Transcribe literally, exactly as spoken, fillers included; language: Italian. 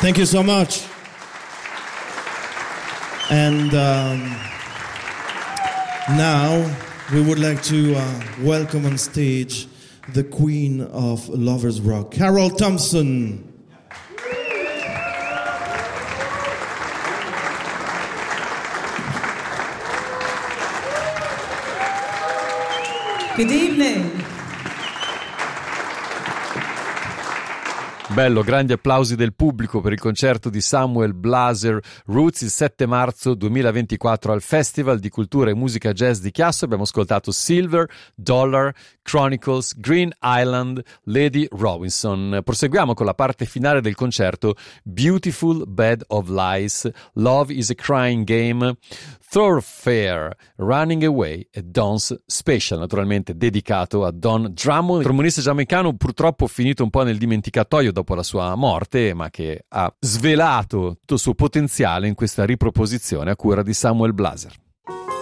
Thank you so much. And um, now we would like to uh, welcome on stage the queen of lovers rock, Carol Thompson. Good evening. Bello, grandi applausi del pubblico per il concerto di Samuel Blaser Roots il sette marzo duemilaventiquattro al Festival di Cultura e Musica Jazz di Chiasso. Abbiamo ascoltato Silver, Dollar, Chronicles, Green Island, Lady Robinson. Proseguiamo con la parte finale del concerto: Beautiful Bed of Lies, Love is a Crying Game, Thoroughfare, Running Away e Don's Special, naturalmente dedicato a Don Drummond, trombonista giamaicano purtroppo finito un po' nel dimenticatoio dopo la sua morte, ma che ha svelato tutto il suo potenziale in questa riproposizione a cura di Samuel Blaser.